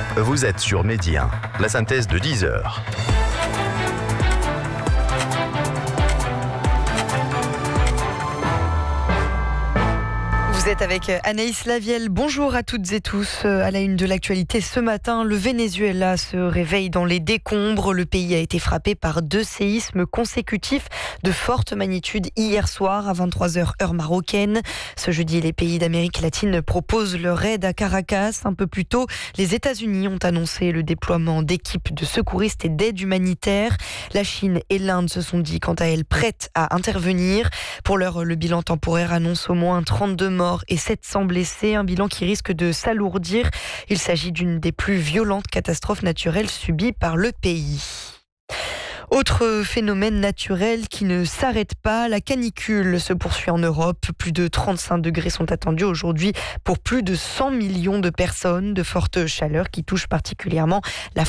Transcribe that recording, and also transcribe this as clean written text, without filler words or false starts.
Vous êtes sur Midi 1, la synthèse de 10h. Vous êtes avec Anaïs Lavielle. Bonjour à toutes et tous. À la une de l'actualité ce matin, le Venezuela se réveille dans les décombres. Le pays a été frappé par 2 séismes consécutifs de forte magnitude hier soir à 23h heure marocaine. Ce jeudi, les pays d'Amérique latine proposent leur aide à Caracas. Un peu plus tôt, les États-Unis ont annoncé le déploiement d'équipes de secouristes et d'aide humanitaire. La Chine et l'Inde se sont dit quant à elles prêtes à intervenir. Pour l'heure, le bilan temporaire annonce au moins 32 morts et 700 blessés, un bilan qui risque de s'alourdir. Il s'agit d'une des plus violentes catastrophes naturelles subies par le pays. Autre phénomène naturel qui ne s'arrête pas, la canicule se poursuit en Europe. Plus de 35 degrés sont attendus aujourd'hui pour plus de 100 millions de personnes. De fortes chaleurs qui touchent particulièrement la